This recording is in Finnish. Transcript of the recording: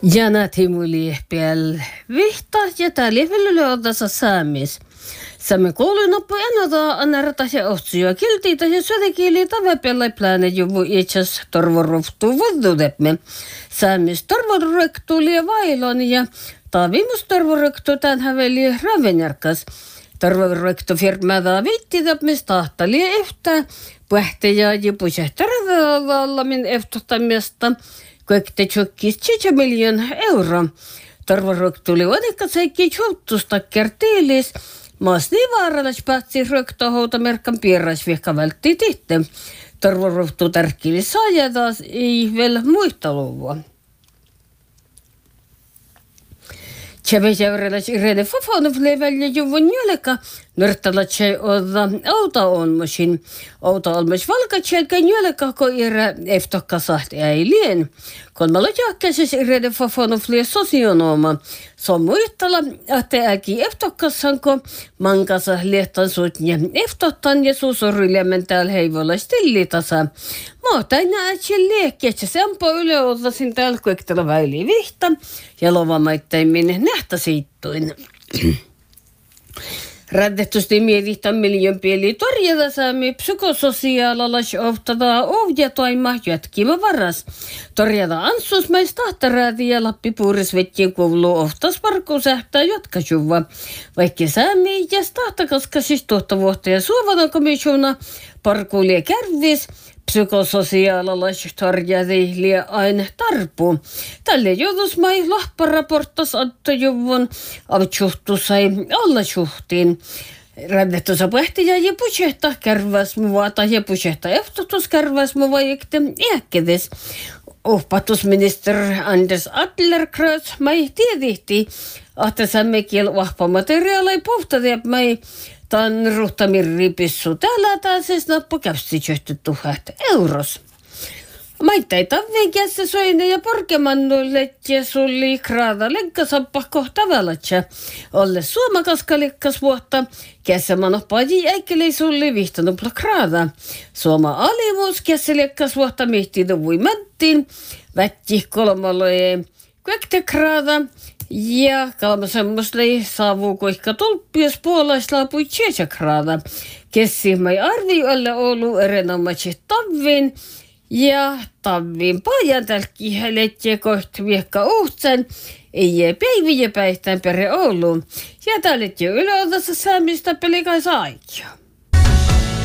Ja nätimuli piel vihta ja täällä vielä odassa saamis. Saamme koulunoppu ennota anarata ja otsuja kiltiitä ja södekieli tavapella plääne juvu itses torvoruftu vodudemme. Saamis torvorrektuuli ja vailon ja tavimus torvorrektu tämän häveli ravenjarkas. Torvorrektu firmada viittidapmis tahtali ehtää puhteja ja pusehtarvalla min ehtottamista. Kaikki tjokkis 7 miljoonaa euroa. Torvorrektuuli vodikka seikki tjottusta kertiilis. Maas niin vaaralais päätsi röktohouta merkan pierais vihka vältti tihte. Torvorrektu tärkkiili saajadaas ei vielä muista luvua. Tševeževrelas Irene Fofonovle välja juvun jälkä nörttälätsä olla auto-onmasin. Auto-onmas valkatselkän jälkä, kun Ire eftokkasaht ei lien. Kolmalla jahkäises Irene Fofonovle sosionooma. Se on muistella, että äki eftokkasanko mankasa liehtan suutnia eftottan ja suusorylemmän täällä heivolla stillitasa. Muotaina ätsän liekki, että se ampo yleosasin täällä kuiktella väili vihta ja lovamaittain nähtä siittuin. Räddettusti mietitään miljoon pieli torjata saami psykososiaalalas ohtada ohjatoima jätkimä varas. Torjata anssusmais tahtarääti ja lappipuurisvettiin kuuluu ohtas parkusähtää jatkasuva. Vaikka saami ja tahtakaskasis tuottavuutta ja suovana komissiona parkuulie kärvis. Psykososiaalalas torjadi lie aina tarpu. Tälle joutus mai lahparaportas anttojuvun avtsuhtu sai olla suhtiin. Räddettusa puhehtaja ja pusehta kärväsmuvaata ja pusehta ehtotus kärväsmuvaajikte iäkkedes. Uhpatusminister Anders Adlercreutz mai tiedihti, että sämmekiel vahpamateriaalai puhtade mai tan ruhtamirri pissu täällä taas nappu käpsi 10 000 €. Maittai tavvikässä soine ja porkemannuille ja sulli kraada lenkkasappa kohtavallatsa. Olle suomakaskalikkas vuotta kässä manopaji äikkelei sulli vihtanupla kraada. Suoma alimuus kässä lekkas vuotta mihtiduvui mättiin. Vätti kolmaloje kvekte kraada. Ja kalmasemmoslei saavuu kuikka tulppias puolaislaapui 7 graada. Kessimai arvioille ollut erinomaisesti tavvin. Ja tavvin pajan tälkki häletje kohti viekka uhtsen. Ei jää päiviä päihtään pere ollut. Ja tället jo yleodassa saamista pelikais aikaa.